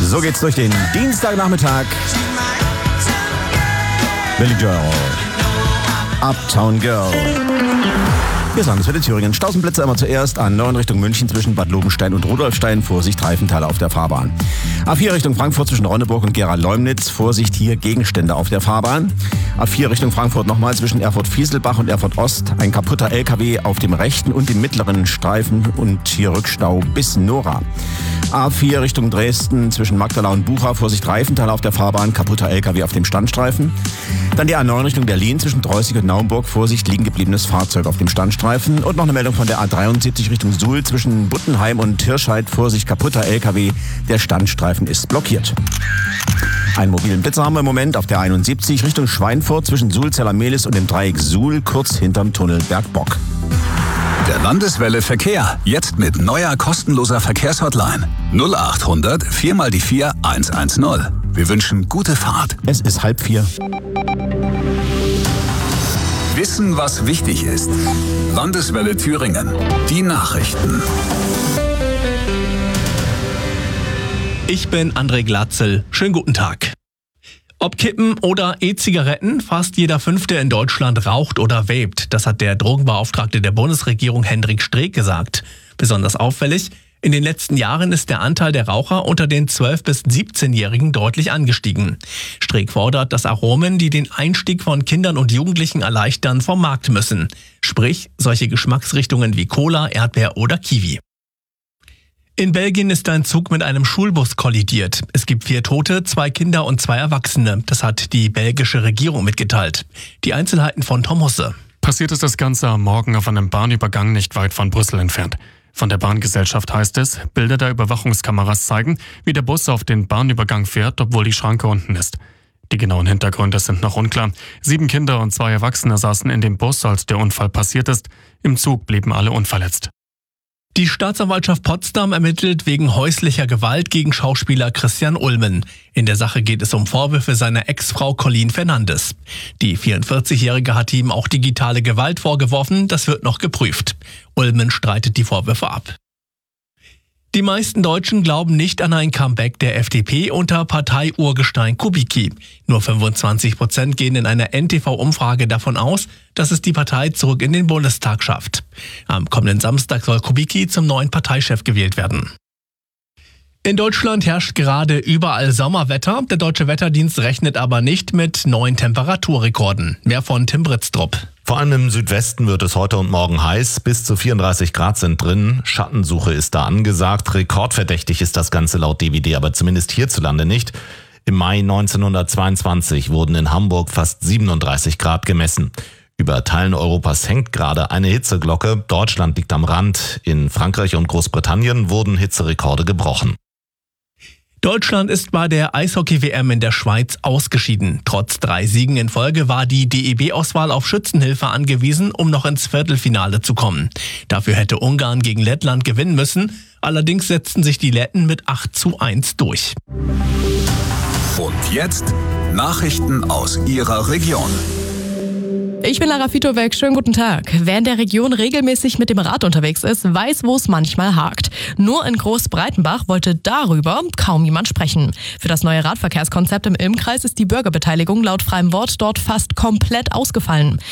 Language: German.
So geht's durch den Dienstagnachmittag. Billy Joel, Uptown Girl. Wir sagen es für Thüringen. Stausenblitzer immer zuerst an 9 Richtung München zwischen Bad Lobenstein und Rudolfstein. Vorsicht, Reifental auf der Fahrbahn. A4 Richtung Frankfurt zwischen Ronneburg und Gera-Leumnitz. Vorsicht, hier Gegenstände auf der Fahrbahn. A4 Richtung Frankfurt nochmal zwischen Erfurt-Fieselbach und Erfurt-Ost. Ein kaputter LKW auf dem rechten und dem mittleren Streifen und hier Rückstau bis Nora. A4 Richtung Dresden zwischen Magdala und Bucha. Vorsicht, Reifental auf der Fahrbahn. Kaputter LKW auf dem Standstreifen. Dann die A9 Richtung Berlin zwischen Dreußig und Naumburg. Vorsicht, liegen gebliebenes Fahrzeug auf dem Standstreifen. Und noch eine Meldung von der A73 Richtung Suhl zwischen Buttenheim und Tirscheid. Vorsicht, kaputter LKW. Der Standstreifen ist blockiert. Einen mobilen Blitzer haben wir im Moment auf der 71 Richtung Schweinfurt zwischen Suhl-Zellermehlis und dem Dreieck Suhl, kurz hinterm Tunnel Bergbock. Der Landeswelle Verkehr, jetzt mit neuer kostenloser Verkehrshotline. 0800 4 mal die 4 110. Wir wünschen gute Fahrt. Es ist 3:30. Wissen, was wichtig ist. Landeswelle Thüringen. Die Nachrichten. Ich bin André Glatzel. Schönen guten Tag. Ob Kippen oder E-Zigaretten, fast jeder Fünfte in Deutschland raucht oder vapt. Das hat der Drogenbeauftragte der Bundesregierung Hendrik Streeck gesagt. Besonders auffällig, in den letzten Jahren ist der Anteil der Raucher unter den 12- bis 17-Jährigen deutlich angestiegen. Streeck fordert, dass Aromen, die den Einstieg von Kindern und Jugendlichen erleichtern, vom Markt müssen. Sprich, solche Geschmacksrichtungen wie Cola, Erdbeer oder Kiwi. In Belgien ist ein Zug mit einem Schulbus kollidiert. Es gibt 4 Tote, 2 Kinder und 2 Erwachsene. Das hat die belgische Regierung mitgeteilt. Die Einzelheiten von Tom Husse. Passiert ist das Ganze am Morgen auf einem Bahnübergang nicht weit von Brüssel entfernt. Von der Bahngesellschaft heißt es, Bilder der Überwachungskameras zeigen, wie der Bus auf den Bahnübergang fährt, obwohl die Schranke unten ist. Die genauen Hintergründe sind noch unklar. 7 Kinder und 2 Erwachsene saßen in dem Bus, als der Unfall passiert ist. Im Zug blieben alle unverletzt. Die Staatsanwaltschaft Potsdam ermittelt wegen häuslicher Gewalt gegen Schauspieler Christian Ulmen. In der Sache geht es um Vorwürfe seiner Ex-Frau Colleen Fernandes. Die 44-Jährige hat ihm auch digitale Gewalt vorgeworfen, das wird noch geprüft. Ulmen streitet die Vorwürfe ab. Die meisten Deutschen glauben nicht an ein Comeback der FDP unter Partei-Urgestein Kubicki. Nur 25% gehen in einer NTV-Umfrage davon aus, dass es die Partei zurück in den Bundestag schafft. Am kommenden Samstag soll Kubicki zum neuen Parteichef gewählt werden. In Deutschland herrscht gerade überall Sommerwetter. Der Deutsche Wetterdienst rechnet aber nicht mit neuen Temperaturrekorden. Mehr von Tim Britztrup. Vor allem im Südwesten wird es heute und morgen heiß. Bis zu 34 Grad sind drin. Schattensuche ist da angesagt. Rekordverdächtig ist das Ganze laut DWD, aber zumindest hierzulande nicht. Im Mai 1922 wurden in Hamburg fast 37 Grad gemessen. Über Teilen Europas hängt gerade eine Hitzeglocke. Deutschland liegt am Rand. In Frankreich und Großbritannien wurden Hitzerekorde gebrochen. Deutschland ist bei der Eishockey-WM in der Schweiz ausgeschieden. Trotz 3 Siegen in Folge war die DEB-Auswahl auf Schützenhilfe angewiesen, um noch ins Viertelfinale zu kommen. Dafür hätte Ungarn gegen Lettland gewinnen müssen. Allerdings setzten sich die Letten mit 8:1 durch. Und jetzt Nachrichten aus Ihrer Region. Ich bin Lara Fitowek, schönen guten Tag. Wer in der Region regelmäßig mit dem Rad unterwegs ist, weiß, wo es manchmal hakt. Nur in Großbreitenbach wollte darüber kaum jemand sprechen. Für das neue Radverkehrskonzept im Ilmkreis ist die Bürgerbeteiligung laut freiem Wort dort fast komplett ausgefallen.